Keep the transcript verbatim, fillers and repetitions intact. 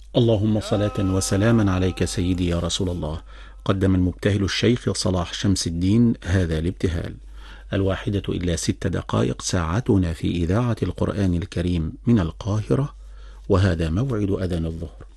اللهم صلاة وسلاما عليك سيدي يا رسول الله. قدم المبتهل الشيخ صلاح شمس الدين هذا الابتهال. الواحدة إلا ست دقائق ساعتنا في إذاعة القرآن الكريم من القاهرة، وهذا موعد أذان الظهر.